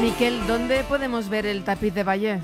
Miquel, ¿dónde podemos ver el tapiz de Bayeux?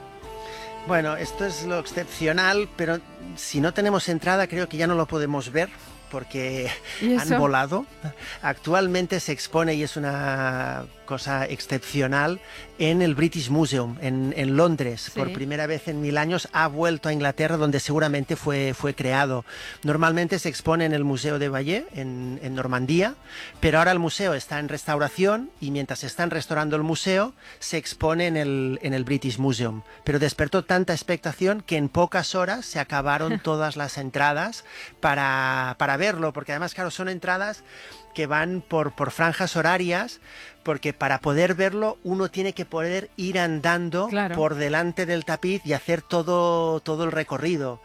Bueno, esto es lo excepcional, pero si no tenemos entrada creo que ya no lo podemos ver porque han volado. Actualmente se expone, y es una cosa excepcional, en el British Museum, en Londres. Sí. Por primera vez en 1000 años ha vuelto a Inglaterra, donde seguramente fue creado. Normalmente se expone en el Museo de Bayeux, en Normandía, pero ahora el museo está en restauración y mientras están restaurando el museo, se expone en el British Museum. Pero despertó tanta expectación que en pocas horas se acabaron todas las entradas para verlo, porque además, claro, son entradas que van por franjas horarias, porque para poder verlo uno tiene que poder ir andando por delante del tapiz y hacer todo el recorrido.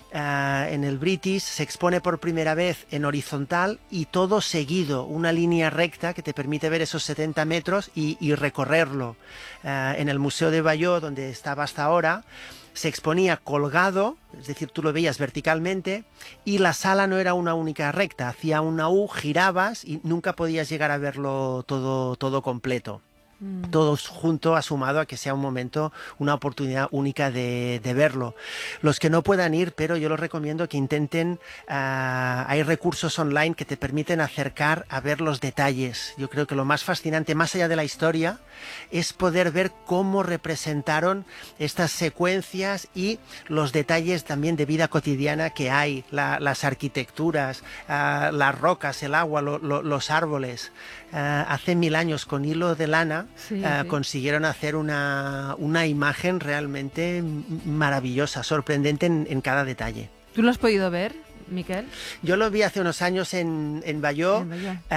En el British se expone por primera vez en horizontal y todo seguido, una línea recta que te permite ver esos 70 metros y recorrerlo. En el Museo de Bayeux, donde estaba hasta ahora, se exponía colgado, es decir, tú lo veías verticalmente, y la sala no era una única recta, hacía una U, girabas y nunca podías llegar a verlo todo completo. Todos juntos, asumado a que sea un momento, una oportunidad única de verlo. Los que no puedan ir, pero yo les recomiendo que intenten, hay recursos online que te permiten acercar a ver los detalles. Yo creo que lo más fascinante, más allá de la historia, es poder ver cómo representaron estas secuencias y los detalles también de vida cotidiana que hay, las arquitecturas, las rocas, el agua, los árboles. Hace 1000 años, con hilo de lana, consiguieron hacer una imagen realmente maravillosa, sorprendente en cada detalle. ¿Tú lo has podido ver, Miquel? Yo lo vi hace unos años en Bayeux.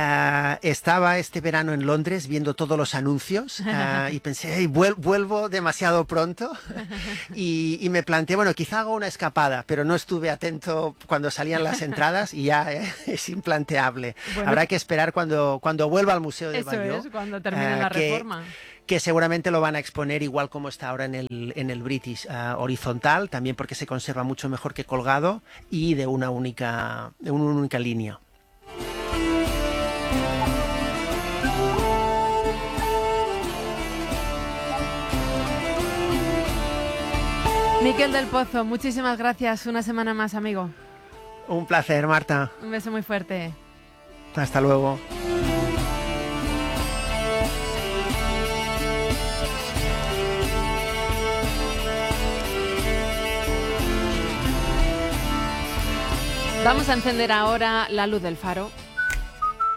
Estaba este verano en Londres viendo todos los anuncios y pensé, hey, vuelvo demasiado pronto y me planteé, bueno, quizá hago una escapada, pero no estuve atento cuando salían las entradas y ya es implanteable. Bueno, habrá que esperar cuando vuelva al Museo de Bayeux. Eso es, cuando termine la reforma. Que seguramente lo van a exponer igual como está ahora en el British, horizontal, también porque se conserva mucho mejor que colgado y de una única línea. Miquel del Pozo, muchísimas gracias. Una semana más, amigo. Un placer, Marta. Un beso muy fuerte. Hasta luego. Vamos a encender ahora la luz del faro.